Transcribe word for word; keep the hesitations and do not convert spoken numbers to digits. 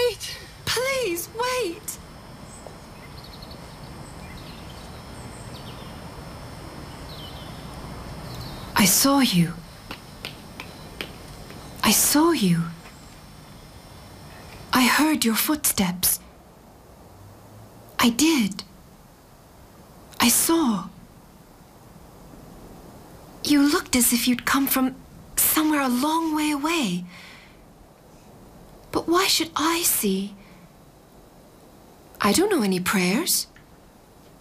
Wait! Please, wait! I saw you. I saw you. I heard your footsteps. I did. I saw. You looked as if you'd come from somewhere a long way away. But why should I see? I don't know any prayers.